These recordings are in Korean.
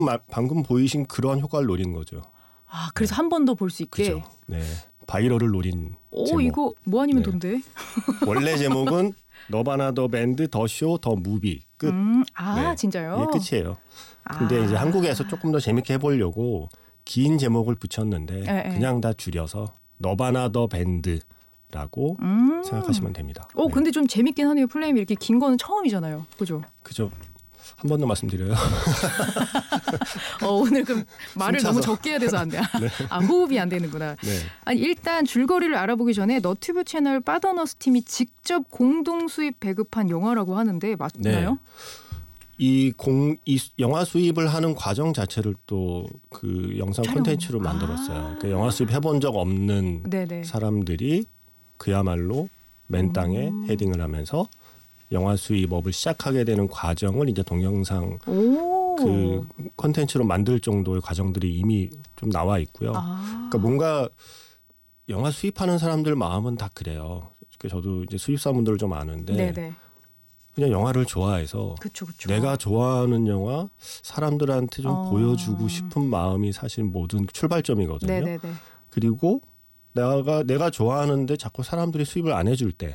방금 보이신 그런 효과를 노린 거죠. 아, 그래서 한 번 더 볼 수 있게. 그죠. 네, 바이럴을 노린 제목. 이거 뭐 아니면 네. 돈데? 원래 제목은 너바나 더 밴드 더 쇼 더 무비 끝. 네. 진짜요? 이게 끝이에요. 근데 이제 한국에서 조금 더 재밌게 해보려고 긴 제목을 붙였는데 그냥 다 줄여서 너바나 더 밴드라고 생각하시면 됩니다. 네. 근데 좀 재밌긴 하네요. 플레임이 이렇게 긴 거는 처음이잖아요. 그죠? 그죠. 한 번 더 말씀드려요. 오늘 그럼 말을 숨차서. 너무 적게 해야 돼서 안 돼. 네. 호흡이 안 되는구나. 네. 아니, 일단 줄거리를 알아보기 전에 너튜브 채널 빠더너스 팀이 직접 공동 수입 배급한 영화라고 하는데 맞나요? 네. 이 영화 수입을 하는 과정 자체를 또 그 영상 콘텐츠로 만들었어요. 그 영화 수입 해본 적 없는 네네. 사람들이 그야말로 맨 땅에 헤딩을 하면서 영화 수입업을 시작하게 되는 과정을 이제 동영상 그 콘텐츠로 만들 정도의 과정들이 이미 좀 나와 있고요. 그러니까 뭔가 영화 수입하는 사람들 마음은 다 그래요. 저도 이제 수입사분들을 좀 아는데 네네. 그냥 영화를 좋아해서 그쵸. 내가 좋아하는 영화 사람들한테 좀 보여주고 싶은 마음이 사실 모든 출발점이거든요. 네네네. 그리고 내가 좋아하는데 자꾸 사람들이 수입을 안 해줄 때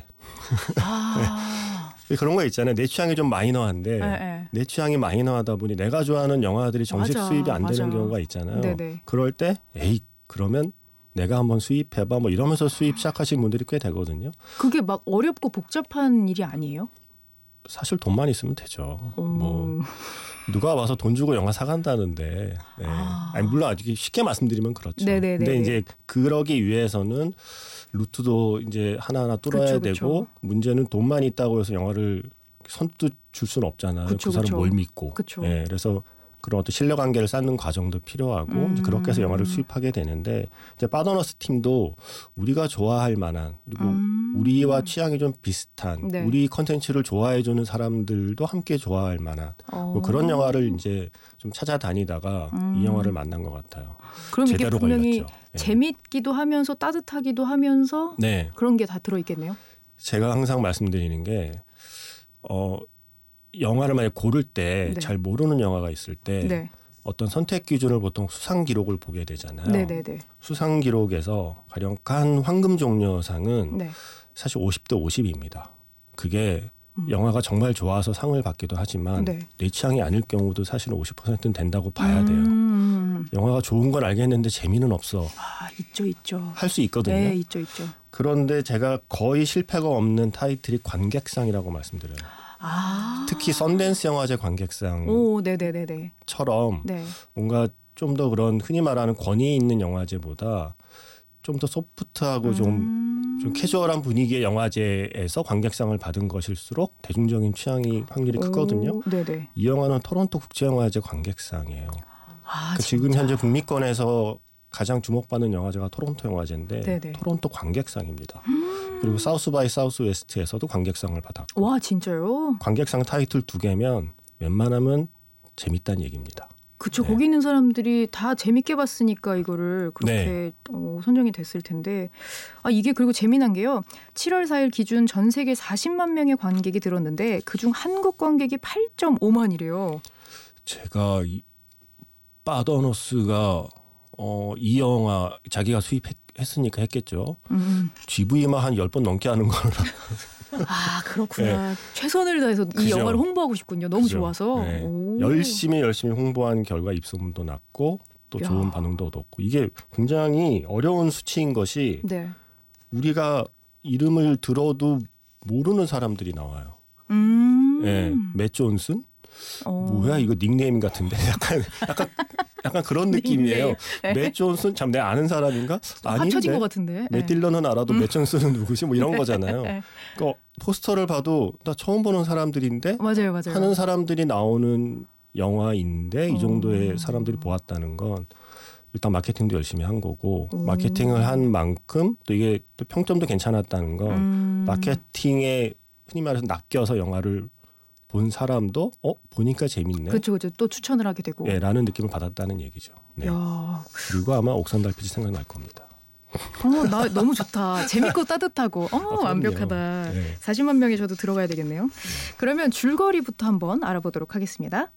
네. 그런 거 있잖아요. 내 취향이 좀 마이너한데 내 취향이 마이너하다 보니 내가 좋아하는 영화들이 정식 수입이 안 되는 경우가 있잖아요. 네네. 그럴 때 그러면 내가 한번 수입해봐 뭐 이러면서 수입 시작하신 분들이 꽤 되거든요. 그게 막 어렵고 복잡한 일이 아니에요? 사실 돈만 있으면 되죠. 뭐 누가 와서 돈 주고 영화 사간다는데. 네. 아니 물론 아주 쉽게 말씀드리면 그렇죠. 네네네. 근데 이제 그러기 위해서는 루트도 이제 하나하나 뚫어야 되고 문제는 돈만 있다고 해서 영화를 선뜻 줄 수는 없잖아요. 그 사람 뭘 믿고. 네. 그래서 그런 어떤 신뢰 관계를 쌓는 과정도 필요하고 이제 그렇게 해서 영화를 수입하게 되는데 이제 빠더너스 팀도 우리가 좋아할 만한 그리고 우리와 취향이 좀 비슷한 네. 우리 컨텐츠를 좋아해주는 사람들도 함께 좋아할 만한 뭐 그런 영화를 이제 좀 찾아다니다가 이 영화를 만난 것 같아요. 그럼 이게 분명히 걸렸죠. 재밌기도 하면서 따뜻하기도 하면서 네. 그런 게 다 들어있겠네요. 제가 항상 말씀드리는 게 영화를 만약 고를 때 잘 모르는 영화가 있을 때 어떤 선택 기준을 보통 수상 기록을 보게 되잖아요. 네네네. 수상 기록에서 가령 칸 황금 종려상은 사실 50대 50입니다. 그게 영화가 정말 좋아서 상을 받기도 하지만 내 취향이 아닐 경우도 사실은 50%는 된다고 봐야 돼요. 영화가 좋은 건 알겠는데 재미는 없어. 있죠. 할 수 있거든요. 네, 있죠. 그런데 제가 거의 실패가 없는 타이틀이 관객상이라고 말씀드려요. 특히 썬댄스 영화제 관객상처럼 뭔가 좀 더 그런 흔히 말하는 권위 있는 영화제보다 좀 더 소프트하고 좀 캐주얼한 분위기의 영화제에서 관객상을 받은 것일수록 대중적인 취향이 확률이 크거든요. 이 영화는 토론토 국제영화제 관객상이에요. 그러니까 지금 현재 북미권에서 가장 주목받는 영화제가 토론토 영화제인데 토론토 관객상입니다. 그리고 사우스 바이 사우스 웨스트에서도 관객상을 받았고. 와, 진짜요? 관객상 타이틀 2개면 웬만하면 재밌다는 얘기입니다. 그쵸. 거기 있는 사람들이 다 재밌게 봤으니까 이거를 그렇게 선정이 됐을 텐데 이게 그리고 재미난 게요. 7월 4일 기준 전 세계 40만 명의 관객이 들었는데 그중 한국 관객이 8.5만이래요. 제가 빠더너스가 이 영화 자기가 수입했으니까 했겠죠. GV만 한 10번 넘게 하는 걸. 그렇구나. 최선을 다해서 이 영화를 홍보하고 싶군요. 너무 좋아서. 열심히 홍보한 결과 입소문도 났고 또 좋은 반응도 얻었고 이게 굉장히 어려운 수치인 것이 우리가 이름을 들어도 모르는 사람들이 나와요. 맷 존슨? 뭐야 이거 닉네임 같은데 약간 그런 느낌이에요. 맷 존슨 참 내가 아는 사람인가? 아닌데. 합쳐진 것 같은데. 맷 딜런은 알아도 맷 존슨은 누구지? 뭐 이런 거잖아요. 그러니까 포스터를 봐도 나 처음 보는 사람들인데 맞아요. 하는 사람들이 나오는 영화인데 이 정도의 사람들이 보았다는 건 일단 마케팅도 열심히 한 거고 마케팅을 한 만큼 또 이게 또 평점도 괜찮았다는 건 마케팅에 흔히 말해서 낚여서 영화를 본 사람도 보니까 재밌네. 그렇죠. 또 추천을 하게 되고. 라는 느낌을 받았다는 얘기죠. 그리고 아마 옥산 달빛이 생각날 겁니다. 나 너무 좋다. 재밌고 따뜻하고 완벽하다. 40만 명이 저도 들어가야 되겠네요. 그러면 줄거리부터 한번 알아보도록 하겠습니다.